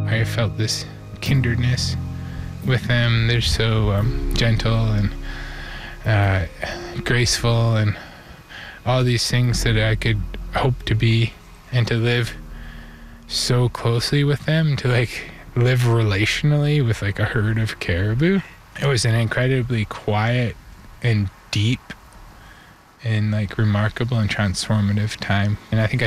I felt this kindredness with them. They're so gentle and graceful and all these things that I could hope to be, and to live so closely with them, to like live relationally with like a herd of caribou. It was an incredibly quiet and deep and like remarkable and transformative time. And I think I